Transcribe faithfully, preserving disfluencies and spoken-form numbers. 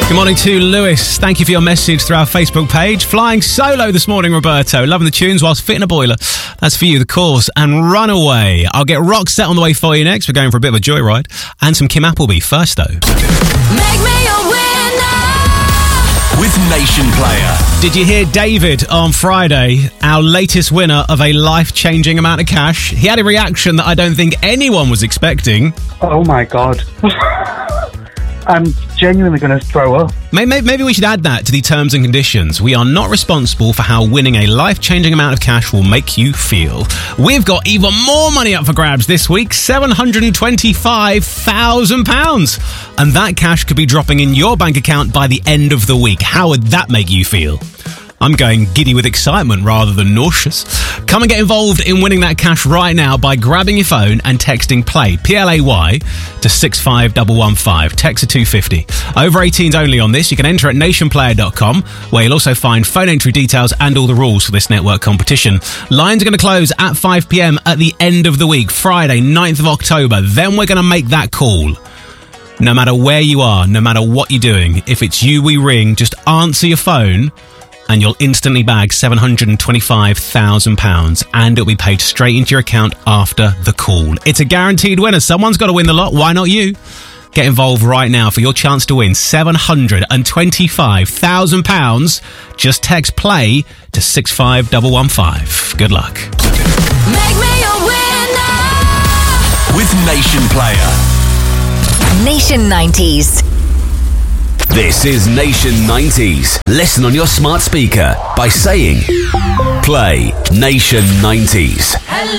Good morning to Lewis. Thank you for your message through our Facebook page. Flying solo this morning, Roberto. Loving the tunes whilst fitting a boiler. That's for you, The Course and Runaway. I'll get Rock Set on the way for you next. We're going for a bit of a joyride. And some Kim Appleby first, though. Make me a winner with Nation Player. Did you hear David on Friday, our latest winner of a life-changing amount of cash? He had a reaction that I don't think anyone was expecting. Oh my God. I'm genuinely going to throw up. Maybe, maybe we should add that to the terms and conditions. We are not responsible for how winning a life-changing amount of cash will make you feel. We've got even more money up for grabs this week, seven hundred twenty-five thousand pounds. And that cash could be dropping in your bank account by the end of the week. How would that make you feel? I'm going giddy with excitement rather than nauseous. Come and get involved in winning that cash right now by grabbing your phone and texting PLAY, P L A Y, to six five one one five. Text to two fifty. Over eighteens only on this. You can enter at nation player dot com, where you'll also find phone entry details and all the rules for this network competition. Lines are going to close at five p.m. at the end of the week, Friday, ninth of October. Then we're going to make that call. No matter where you are, no matter what you're doing, if it's you we ring, just answer your phone and you'll instantly bag seven hundred twenty-five thousand pounds, and it'll be paid straight into your account after the call. It's a guaranteed winner. Someone's got to win the lot. Why not you? Get involved right now for your chance to win seven hundred twenty-five thousand pounds. Just text PLAY to six five one one five. Good luck. Make me a winner with Nation Player. Nation nineties. This is Nation nineties. Listen on your smart speaker by saying, Play Nation nineties.